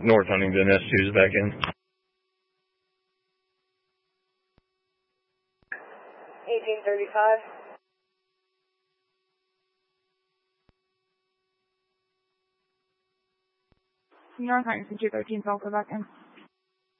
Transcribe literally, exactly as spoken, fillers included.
North Huntington, S two is back in. eighteen thirty-five. North Huntington two thirteen, also back in.